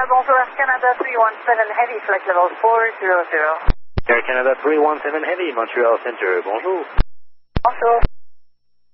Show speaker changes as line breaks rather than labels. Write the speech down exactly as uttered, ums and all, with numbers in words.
bonjour, Air Canada three one seven Heavy, flight level four zero zero.
Air Canada three one seven Heavy, Montreal Center, bonjour.
Bonjour.